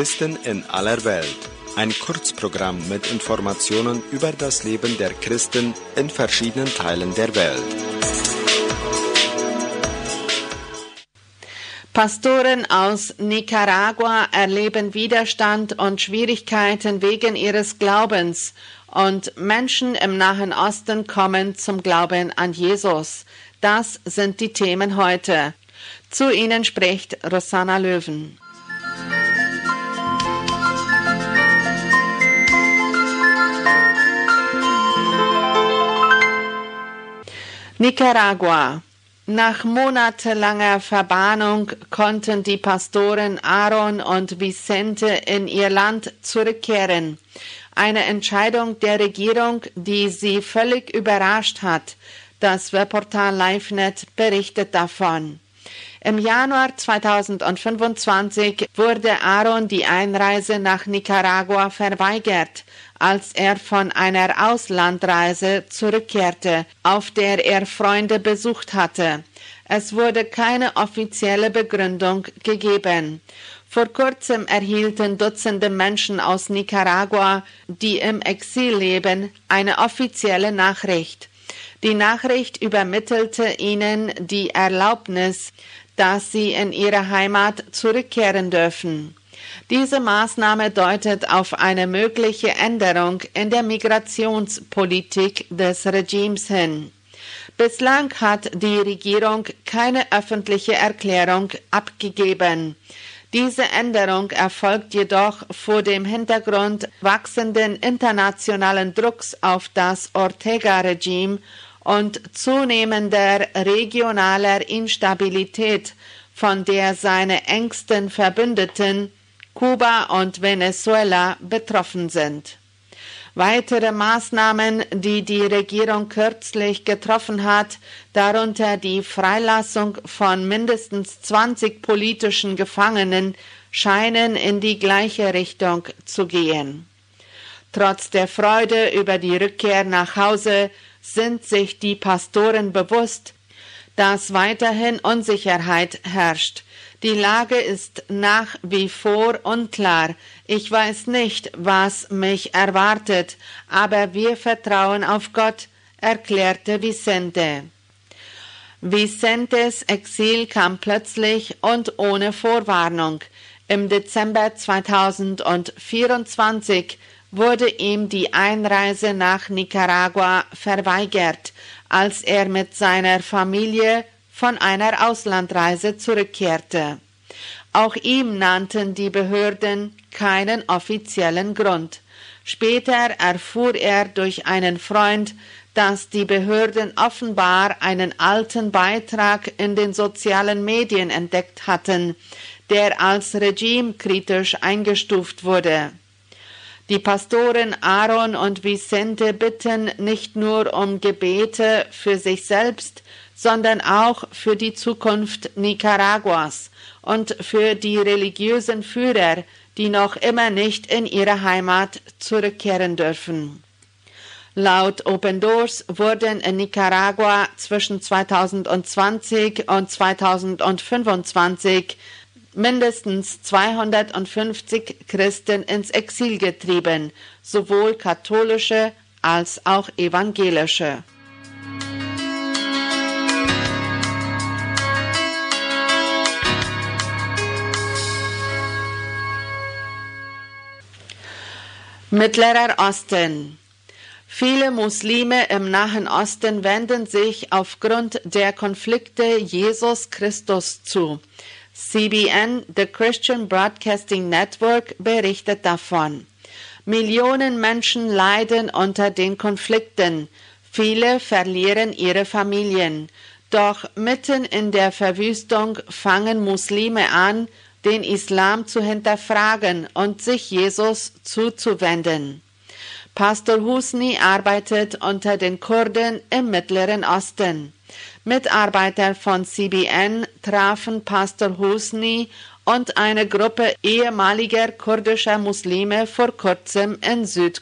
Christen in aller Welt. Ein Kurzprogramm mit Informationen über das Leben der Christen in verschiedenen Teilen der Welt. Pastoren aus Nicaragua erleben Widerstand und Schwierigkeiten wegen ihres Glaubens und Menschen im Nahen Osten kommen zum Glauben an Jesus. Das sind die Themen heute. Zu Ihnen spricht Rosanna Löwen. Nicaragua. Nach monatelanger Verbannung konnten die Pastoren Aaron und Vicente in ihr Land zurückkehren. Eine Entscheidung der Regierung, die sie völlig überrascht hat. Das Webportal LiveNet berichtet davon. Im Januar 2025 wurde Aaron die Einreise nach Nicaragua verweigert, als er von einer Auslandreise zurückkehrte, auf der er Freunde besucht hatte. Es wurde keine offizielle Begründung gegeben. Vor kurzem erhielten Dutzende Menschen aus Nicaragua, die im Exil leben, eine offizielle Nachricht. Die Nachricht übermittelte ihnen die Erlaubnis, dass sie in ihre Heimat zurückkehren dürfen. Diese Maßnahme deutet auf eine mögliche Änderung in der Migrationspolitik des Regimes hin. Bislang hat die Regierung keine öffentliche Erklärung abgegeben. Diese Änderung erfolgt jedoch vor dem Hintergrund wachsenden internationalen Drucks auf das Ortega-Regime und zunehmender regionaler Instabilität, von der seine engsten Verbündeten Kuba und Venezuela betroffen sind. Weitere Maßnahmen, die die Regierung kürzlich getroffen hat, darunter die Freilassung von mindestens 20 politischen Gefangenen, scheinen in die gleiche Richtung zu gehen. Trotz der Freude über die Rückkehr nach Hause sind sich die Pastoren bewusst, dass weiterhin Unsicherheit herrscht. Die Lage ist nach wie vor unklar. Ich weiß nicht, was mich erwartet, aber wir vertrauen auf Gott, erklärte Vicente. Vicentes Exil kam plötzlich und ohne Vorwarnung. Im Dezember 2024 wurde ihm die Einreise nach Nicaragua verweigert, als er mit seiner Familie von einer Auslandreise zurückkehrte. Auch ihm nannten die Behörden keinen offiziellen Grund. Später erfuhr er durch einen Freund, dass die Behörden offenbar einen alten Beitrag in den sozialen Medien entdeckt hatten, der als regimekritisch eingestuft wurde. Die Pastoren Aaron und Vicente bitten nicht nur um Gebete für sich selbst, sondern auch für die Zukunft Nicaraguas und für die religiösen Führer, die noch immer nicht in ihre Heimat zurückkehren dürfen. Laut Open Doors wurden in Nicaragua zwischen 2020 und 2025 mindestens 250 Christen ins Exil getrieben, sowohl katholische als auch evangelische. Mittlerer Osten. Viele Muslime im Nahen Osten wenden sich aufgrund der Konflikte Jesus Christus zu. CBN, The Christian Broadcasting Network, berichtet davon. Millionen Menschen leiden unter den Konflikten. Viele verlieren ihre Familien. Doch mitten in der Verwüstung fangen Muslime an, den Islam zu hinterfragen und sich Jesus zuzuwenden. Pastor Husni arbeitet unter den Kurden im Mittleren Osten. Mitarbeiter von CBN trafen Pastor Husni und eine Gruppe ehemaliger kurdischer Muslime vor kurzem in